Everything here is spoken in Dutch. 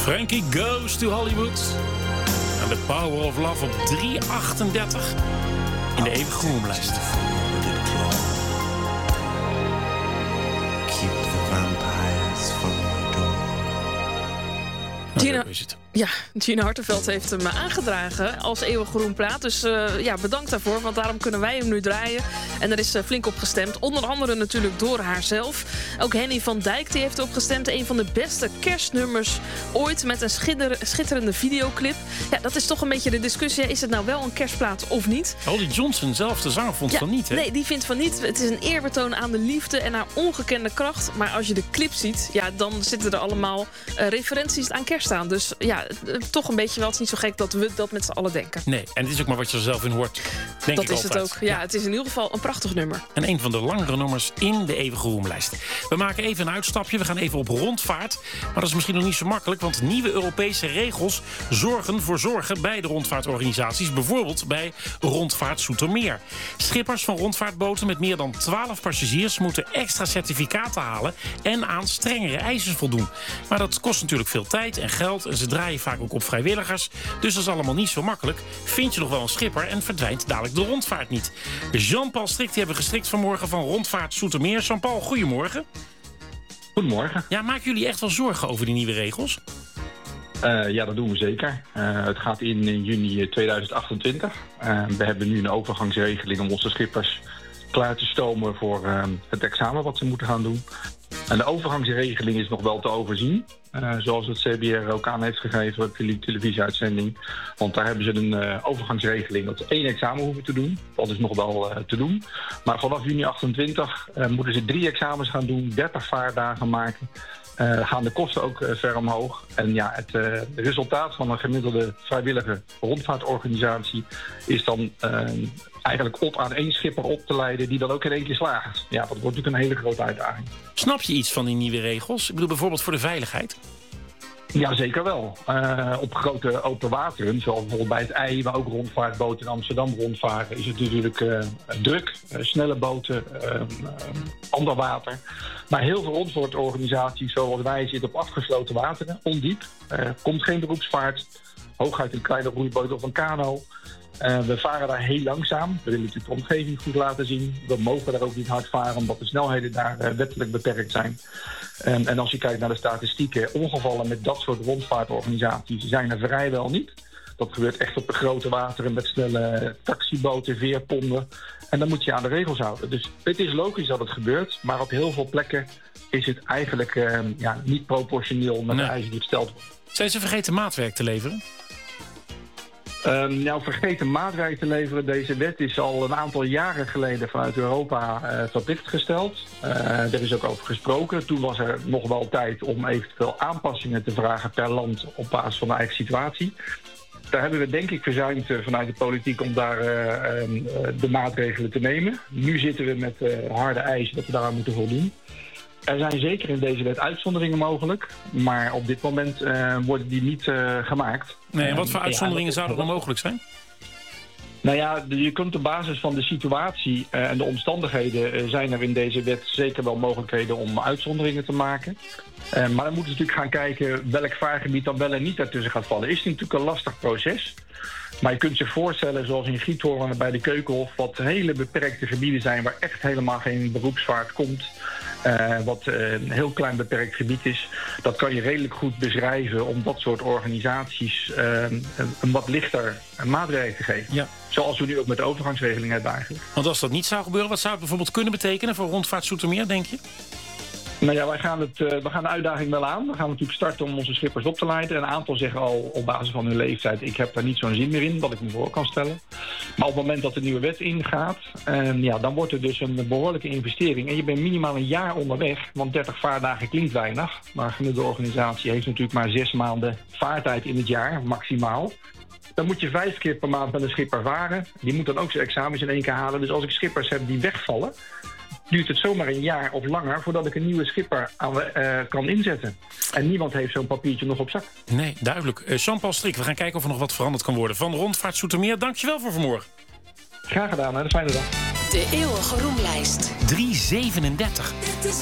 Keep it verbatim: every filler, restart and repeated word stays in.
Frankie Goes to Hollywood. En The Power of Love op drie achtendertig in de eeuwige groenlijst. Keep the vampires from the door. Nou, Gina, zo is het. ja, Gina Hartenveld heeft hem aangedragen als eeuwig groenplaat. Dus uh, ja, bedankt daarvoor, want daarom kunnen wij hem nu draaien. En er is uh, flink op gestemd. Onder andere natuurlijk door haarzelf. Ook Henny van Dijk die heeft erop gestemd. Een van de beste kerstnummers ooit met een schidder, schitterende videoclip. Ja, dat is toch een beetje de discussie. Is het nou wel een kerstplaat of niet? Holly Johnson zelf, de zanger, vond ja, van niet, hè? Nee, die vindt van niet. Het is een eerbetoon aan de liefde en haar ongekende kracht. Maar als je de clip ziet, ja, dan zitten er allemaal uh, referenties aan kerst aan. Dus ja, toch een beetje wel. Het is niet zo gek dat we dat met z'n allen denken. Nee, en het is ook maar wat je er zelf in hoort. Denk dat ik is altijd. het ook. Ja, ja, het is in ieder geval een prachtig nummer. En een van de langere nummers in de eeuwige roemlijst. We maken even een uitstapje. We gaan even op rondvaart. Maar dat is misschien nog niet zo makkelijk, want nieuwe Europese regels zorgen voor zorgen bij de rondvaartorganisaties. Bijvoorbeeld bij Rondvaart Zoetermeer. Schippers van rondvaartboten met meer dan twaalf passagiers moeten extra certificaten halen en aan strengere eisen voldoen. Maar dat kost natuurlijk veel tijd en geld en ze draaien vaak ook op vrijwilligers. Dus dat is allemaal niet zo makkelijk. Vind je nog wel een schipper en verdwijnt dadelijk de rondvaart niet. Jean-Paul Strik die hebben we gestrikt vanmorgen van Rondvaart Zoetermeer. Jean-Paul, goedemorgen. Goedemorgen. Ja, maken jullie echt wel zorgen over die nieuwe regels? Uh, ja, dat doen we zeker. Uh, het gaat in, in juni tweeduizend achtentwintig. Uh, we hebben nu een overgangsregeling om onze schippers klaar te stomen voor uh, het examen wat ze moeten gaan doen. En de overgangsregeling is nog wel te overzien. Uh, zoals het C B R ook aan heeft gegeven op de televisieuitzending. Want daar hebben ze een uh, overgangsregeling dat ze één examen hoeven te doen. Dat is nog wel uh, te doen. Maar vanaf juni achtentwintig uh, moeten ze drie examens gaan doen, dertig vaardagen maken. Uh, gaan de kosten ook uh, ver omhoog. En ja, het uh, resultaat van een gemiddelde vrijwillige rondvaartorganisatie is dan uh, eigenlijk op aan één schipper op te leiden die dan ook in één keer slaagt. Ja, dat wordt natuurlijk een hele grote uitdaging. Snap je iets van die nieuwe regels? Ik bedoel bijvoorbeeld voor de veiligheid? Ja, zeker wel. Uh, op grote open wateren, zoals bijvoorbeeld bij het IJ, maar ook rondvaartboten in Amsterdam rondvaren, is het natuurlijk uh, druk. Uh, snelle boten, uh, uh, ander water. Maar heel veel rondvaartorganisaties zoals wij zitten op afgesloten wateren, ondiep. Uh, komt geen beroepsvaart, hooguit een kleine roeiboot of een kano. Uh, we varen daar heel langzaam. We willen natuurlijk de omgeving goed laten zien. We mogen daar ook niet hard varen, omdat de snelheden daar uh, wettelijk beperkt zijn. Um, en als je kijkt naar de statistieken, ongevallen met dat soort rondvaartorganisaties zijn er vrijwel niet. Dat gebeurt echt op de grote wateren met snelle taxiboten, veerponden. En dan moet je aan de regels houden. Dus het is logisch dat het gebeurt, maar op heel veel plekken is het eigenlijk uh, ja, niet proportioneel met nee. de eisen die gesteld worden. Zijn ze vergeten maatwerk te leveren? Um, nou, vergeten maatwerk te leveren. Deze wet is al een aantal jaren geleden vanuit Europa uh, verplicht gesteld. Uh, er is ook over gesproken. Toen was er nog wel tijd om eventueel aanpassingen te vragen per land op basis van de eigen situatie. Daar hebben we denk ik verzuimd uh, vanuit de politiek om daar uh, um, uh, de maatregelen te nemen. Nu zitten we met uh, harde eisen dat we daaraan moeten voldoen. Er zijn zeker in deze wet uitzonderingen mogelijk, maar op dit moment uh, worden die niet uh, gemaakt. Nee, en wat voor uh, uitzonderingen ja, zouden er dan mogelijk zijn? Nou ja, je kunt op basis van de situatie uh, en de omstandigheden uh, zijn er in deze wet zeker wel mogelijkheden om uitzonderingen te maken. Uh, maar dan moeten we natuurlijk gaan kijken welk vaargebied dan wel en niet daartussen gaat vallen. Is het natuurlijk een lastig proces. Maar je kunt zich voorstellen, zoals in Giethoorn bij de Keukenhof, wat hele beperkte gebieden zijn waar echt helemaal geen beroepsvaart komt. Uh, wat uh, een heel klein beperkt gebied is. Dat kan je redelijk goed beschrijven om dat soort organisaties uh, een, een wat lichter maatregel te geven. Ja. Zoals we nu ook met de overgangsregeling hebben eigenlijk. Want als dat niet zou gebeuren, wat zou het bijvoorbeeld kunnen betekenen voor Rondvaart Zoetermeer, denk je? Nou ja, wij gaan, het, uh, we gaan de uitdaging wel aan. We gaan natuurlijk starten om onze schippers op te leiden. Een aantal zeggen al op basis van hun leeftijd, ik heb daar niet zo'n zin meer in, wat ik me voor kan stellen. Maar op het moment dat de nieuwe wet ingaat, uh, ja, dan wordt er dus een behoorlijke investering. En je bent minimaal een jaar onderweg, want dertig vaardagen klinkt weinig. Maar een gemiddelde organisatie heeft natuurlijk maar zes maanden vaartijd in het jaar, maximaal. Dan moet je vijf keer per maand met een schipper varen. Die moet dan ook zijn examens in één keer halen. Dus als ik schippers heb die wegvallen, duurt het zomaar een jaar of langer voordat ik een nieuwe schipper aan, uh, kan inzetten. En niemand heeft zo'n papiertje nog op zak. Nee, duidelijk. Uh, Jean-Paul Strik, we gaan kijken of er nog wat veranderd kan worden. Van Rondvaart Zoetermeer, dankjewel voor vanmorgen. Graag gedaan, hè. Een fijne dag. De eeuwige roemlijst. drie zevenendertig.